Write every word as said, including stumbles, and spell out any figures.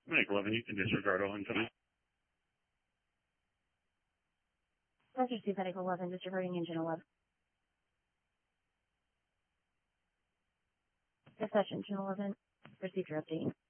Mike eleven, you can disregard all incoming. Roger, Synthetic eleven, disregarding engine eleven. Dispatch engine eleven, received your update.